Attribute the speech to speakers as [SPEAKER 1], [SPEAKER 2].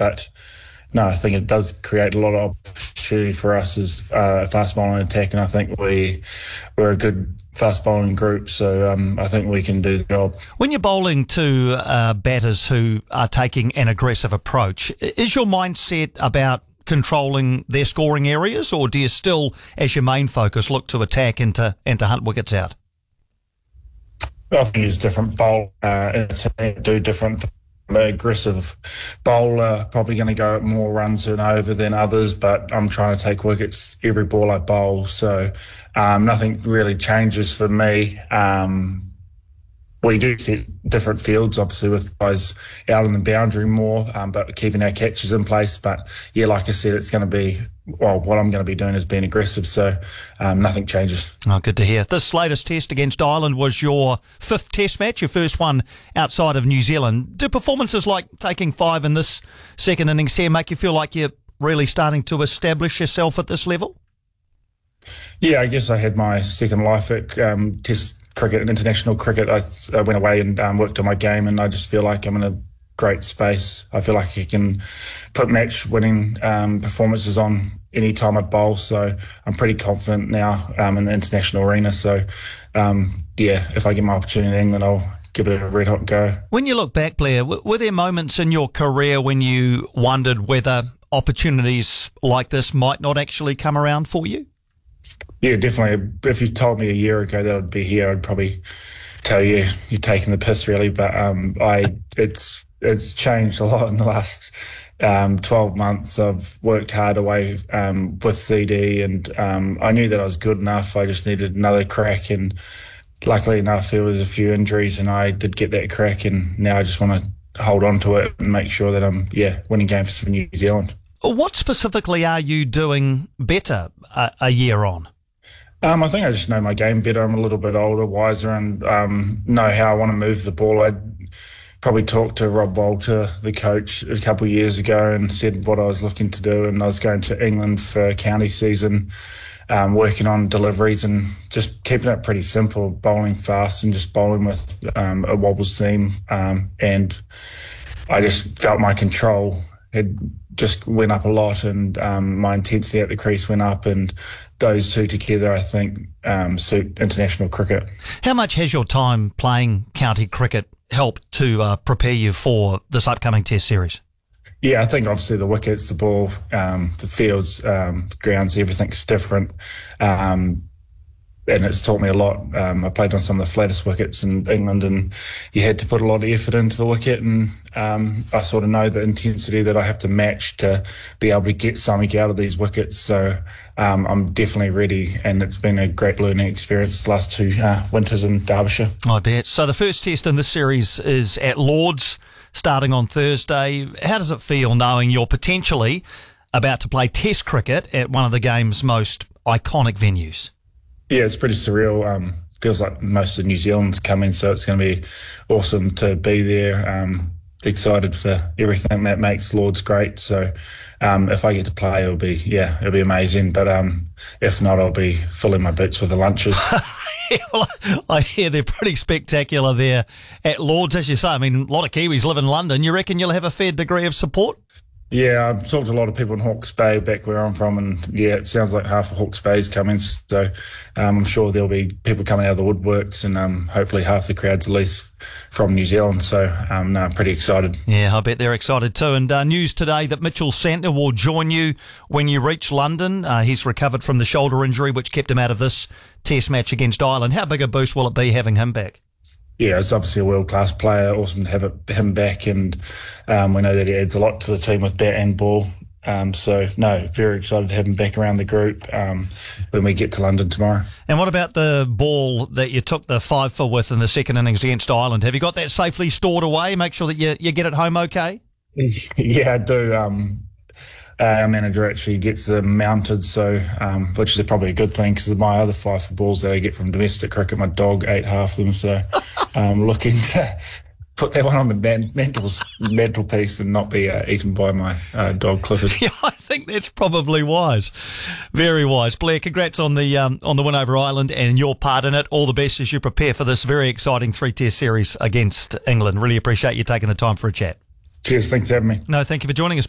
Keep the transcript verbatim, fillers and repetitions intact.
[SPEAKER 1] but no, I think it does create a lot of opportunity for us as uh, fast bowling attack, and I think we we're a good fast bowling group, so um, I think we can do the job.
[SPEAKER 2] When you're bowling to uh, batters who are taking an aggressive approach, is your mindset about controlling their scoring areas, or do you still, as your main focus, look to attack and to, and to hunt wickets out?
[SPEAKER 1] I think there's different bowl uh, do different. Aggressive bowler, probably going to go at more runs and over than others, but I'm trying to take wickets every ball I bowl, so um, nothing really changes for me. Um, we do set different fields, obviously, with guys out in the boundary more, um, but keeping our catches in place. But yeah, like I said, it's going to be, well, what I'm going to be doing is being aggressive, so um, nothing changes.
[SPEAKER 2] Oh, good to hear. This latest test against Ireland was your fifth test match, your first one outside of New Zealand. Do performances like taking five in this second innings here make you feel like you're really starting to establish yourself at this level?
[SPEAKER 1] Yeah, I guess I had my second life at um, test cricket and international cricket. I, I went away and um, worked on my game, and I just feel like I'm in a great space. I feel like I can put match-winning um, performances on any time I bowl, so I'm pretty confident now um, in the international arena. So, um, yeah, if I get my opportunity in England, I'll give it a red-hot go.
[SPEAKER 2] When you look back, Blair, were there moments in your career when you wondered whether opportunities like this might not actually come around for you?
[SPEAKER 1] Yeah, definitely. If you told me a year ago that I'd be here, I'd probably tell you you're taking the piss, really. But um, I, it's it's changed a lot in the last um, twelve months. I've worked hard away um, with C D, and um, I knew that I was good enough. I just needed another crack, and luckily enough, there was a few injuries, and I did get that crack. And now I just want to hold on to it and make sure that I'm yeah winning games for New Zealand.
[SPEAKER 2] What specifically are you doing better a, a year on?
[SPEAKER 1] Um, I think I just know my game better. I'm a little bit older, wiser, and um, know how I want to move the ball. I probably talked to Rob Walter, the coach, a couple of years ago, and said what I was looking to do. And I was going to England for county season, um, working on deliveries and just keeping it pretty simple, bowling fast and just bowling with um, a wobble seam. Um, and I just felt my control had just went up a lot, and um, my intensity at the crease went up, and those two together, I think, um, suit international cricket. How
[SPEAKER 2] much has your time playing county cricket helped to uh, prepare you for this upcoming Test series?
[SPEAKER 1] Yeah, I think obviously the wickets, the ball, um, the fields, um, the grounds, everything's different. Um, and it's taught me a lot. Um, I played on some of the flattest wickets in England, and you had to put a lot of effort into the wicket, and um, I sort of know the intensity that I have to match to be able to get something out of these wickets. So um, I'm definitely ready, and it's been a great learning experience the last two uh, winters in Derbyshire.
[SPEAKER 2] I bet. So the first test in this series is at Lords, starting on Thursday. How does it feel knowing you're potentially about to play Test cricket at one of the game's most iconic venues?
[SPEAKER 1] Yeah, it's pretty surreal. Um, feels like most of New Zealand's coming, so it's going to be awesome to be there. Um, excited for everything that makes Lords great. So um, if I get to play, it'll be yeah, it'll be amazing. But um, if not, I'll be filling my boots with the lunches.
[SPEAKER 2] Yeah, well, I hear they're pretty spectacular there at Lords, as you say. I mean, a lot of Kiwis live in London. You reckon you'll have a fair degree of support?
[SPEAKER 1] Yeah, I've talked to a lot of people in Hawke's Bay, back where I'm from, and yeah, it sounds like half of Hawke's Bay is coming. So um, I'm sure there'll be people coming out of the woodworks, and um, hopefully half the crowd's at least from New Zealand. So um, no, I'm pretty excited.
[SPEAKER 2] Yeah, I bet they're excited too. And uh, news today that Mitchell Santner will join you when you reach London. Uh, he's recovered from the shoulder injury, which kept him out of this Test match against Ireland. How big a boost will it be having him back?
[SPEAKER 1] Yeah, it's obviously a world-class player. Awesome to have it, him back, and um, we know that he adds a lot to the team with bat and ball. Um, so, no, very excited to have him back around the group um, when we get to London tomorrow.
[SPEAKER 2] And what about the ball that you took the five for with in the second innings against Ireland? Have you got that safely stored away? Make sure that you, you get it home okay?
[SPEAKER 1] Yeah, I do. Um, Uh, our manager actually gets them mounted, so um, which is probably a good thing, because my other five for balls that I get from domestic cricket, my dog ate half of them. So I'm um, looking to put that one on the man- mantle mantelpiece and not be uh, eaten by my uh, dog Clifford.
[SPEAKER 2] Yeah, I think that's probably wise, very wise. Blair, congrats on the um, on the win over Ireland and your part in it. All the best as you prepare for this very exciting three-test series against England. Really appreciate you taking the time for a chat.
[SPEAKER 1] Cheers, thanks for having me.
[SPEAKER 2] No, thank you for joining us.